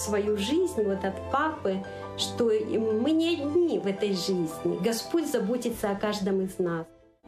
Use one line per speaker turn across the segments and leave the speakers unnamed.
свою жизнь вот от папы, что мы не одни в этой жизни. Господь заботится о каждом из нас.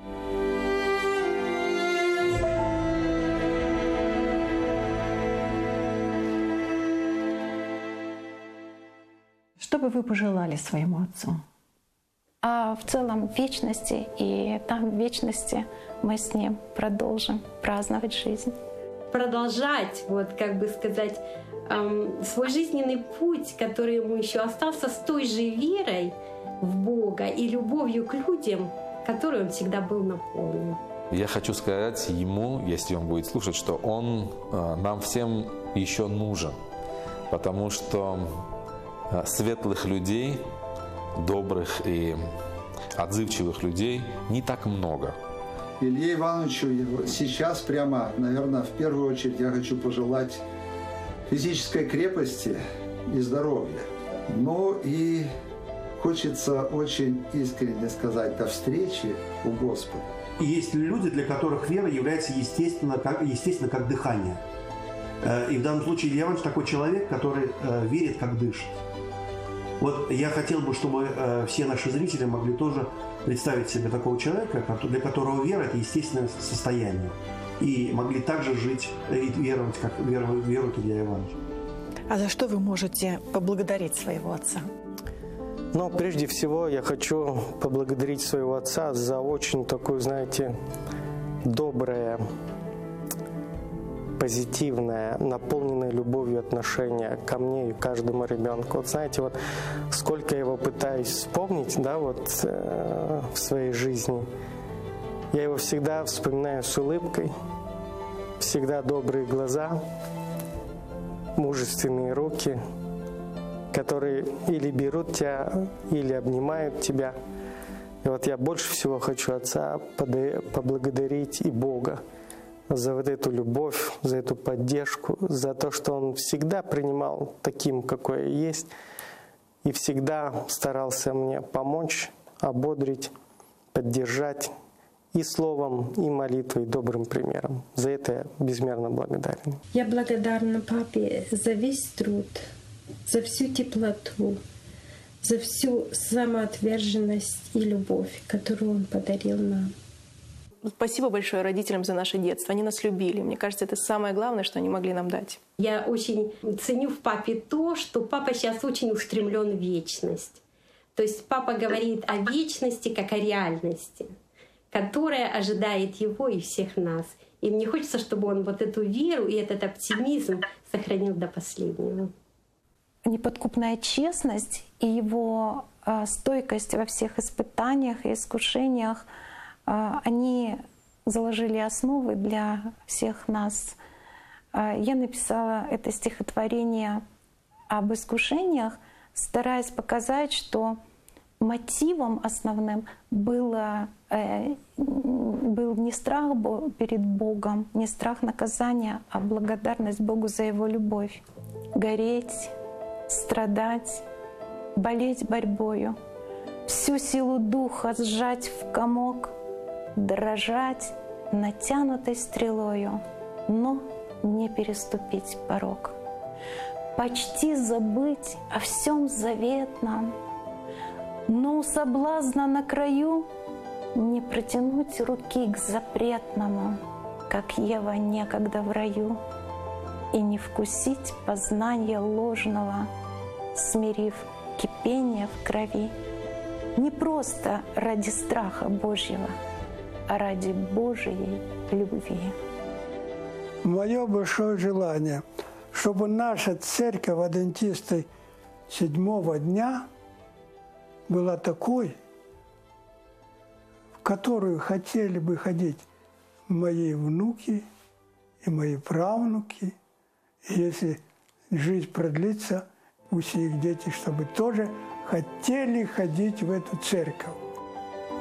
Что бы вы пожелали своему отцу?
А в целом вечности, и там в вечности мы с ним продолжим праздновать жизнь.
Продолжать, вот как бы сказать, свой жизненный путь, который ему еще остался, с той же верой в Бога и любовью к людям, которой он всегда был наполнен.
Я хочу сказать ему, если он будет слушать, что он нам всем еще нужен, потому что светлых людей, добрых и отзывчивых людей не так много.
Илье Ивановичу сейчас прямо, наверное, в первую очередь я хочу пожелать физической крепости и здоровья. Ну и хочется очень искренне сказать до встречи у Господа.
И есть люди, для которых вера является естественно как дыхание. И в данном случае Илья Иванович такой человек, который верит, как дышит. Вот я хотел бы, чтобы все наши зрители могли тоже представить себе такого человека, для которого вера – это естественное состояние. И могли также жить и веровать, как верует Илья Иванович.
А за что вы можете поблагодарить своего отца?
Но прежде всего я хочу поблагодарить своего отца за очень такое, знаете, доброе, позитивное, наполненное любовью отношение ко мне и каждому ребенку. Вот знаете, вот сколько я его пытаюсь вспомнить, да, вот в своей жизни, я его всегда вспоминаю с улыбкой, всегда добрые глаза, мужественные руки, которые или берут тебя, или обнимают тебя. И вот я больше всего хочу Отца поблагодарить и Бога за вот эту любовь, за эту поддержку, за то, что Он всегда принимал таким, какой я есть, и всегда старался мне помочь, ободрить, поддержать и словом, и молитвой, и добрым примером. За это я безмерно благодарен.
Я благодарна папе за весь труд, за всю теплоту, за всю самоотверженность и любовь, которую он подарил нам.
Спасибо большое родителям за наше детство. Они нас любили. Мне кажется, это самое главное, что они могли нам дать.
Я очень ценю в папе то, что папа сейчас очень устремлен в вечность. То есть папа говорит о вечности как о реальности, которая ожидает его и всех нас. И мне хочется, чтобы он вот эту веру и этот оптимизм сохранил до последнего.
Неподкупная честность и его стойкость во всех испытаниях и искушениях, они заложили основы для всех нас. Я написала это стихотворение об искушениях, стараясь показать, что мотивом основным был не страх перед Богом, не страх наказания, а благодарность Богу за Его любовь. Гореть, страдать, болеть борьбою, всю силу духа сжать в комок, дрожать натянутой стрелою, но не переступить порог. Почти забыть о всем заветном, но у соблазна на краю не протянуть руки к запретному, как Ева некогда в раю, и не вкусить познания ложного, смирив кипение в крови. Не просто ради страха Божьего, а ради Божьей любви.
Мое большое желание, чтобы наша церковь адвентисты седьмого дня была такой, в которую хотели бы ходить мои внуки и мои правнуки. И если жизнь продлится, пусть их дети, чтобы тоже хотели ходить в эту церковь.